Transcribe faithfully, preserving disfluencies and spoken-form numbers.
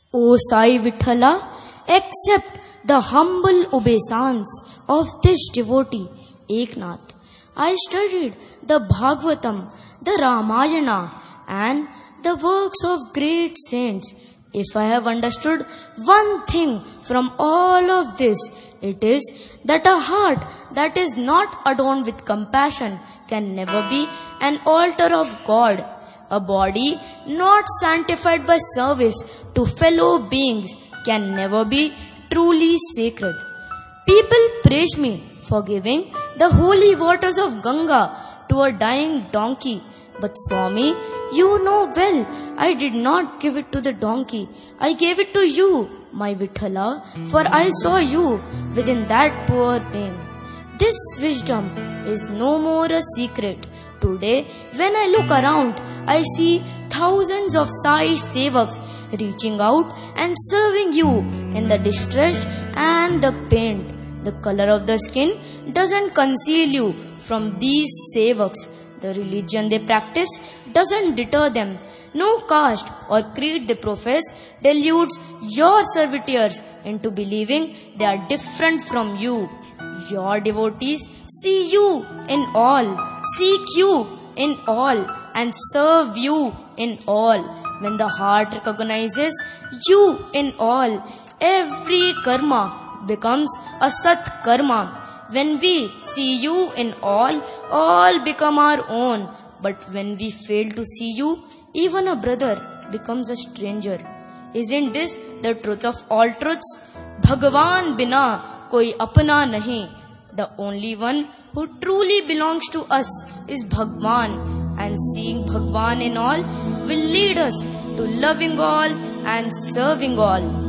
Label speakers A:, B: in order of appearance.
A: O Sai Vithala, accept the humble obeisance of this devotee, Eknath. I studied the Bhagavatam, the Ramayana, and the works of great saints. If I have understood one thing from all of this, it is that a heart that is not adorned with compassion can never be an altar of God. A body not sanctified by service to fellow beings can never be truly sacred. People praise me for giving the holy waters of Ganga to a dying donkey. But Swami, you know well, I did not give it to the donkey. I gave it to you, my Vithala, for I saw you within that poor being. This wisdom is no more a secret. Today, when I look around, I see thousands of Sai Sevaks reaching out and serving you in the distressed and the pained. The color of the skin doesn't conceal you from these Sevaks. The religion they practice doesn't deter them. No caste or creed they profess deludes your servitors into believing they are different from you. Your devotees see you in all, seek you in all, and serve you in all. When the heart recognizes you in all, every karma becomes a sat karma. When we see you in all, all become our own. But when we fail to see you, even a brother becomes a stranger. Isn't this the truth of all truths? Bhagavan bina koi apna nahi. The only one who truly belongs to us is Bhagwan, and seeing Bhagwan in all will lead us to loving all and serving all.